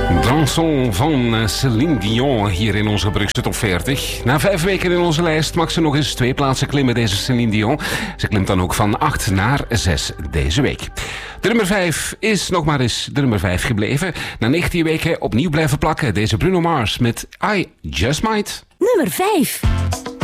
Danson van Céline Dion hier in onze Brugse Top 40. Na 5 weken in onze lijst mag ze nog eens 2 plaatsen klimmen, deze Céline Dion. Ze klimt dan ook van 8 naar 6 deze week. De nummer 5 is nog maar eens de nummer 5 gebleven. Na 19 weken opnieuw blijven plakken. Deze Bruno Mars met I Just Might. Nummer 5.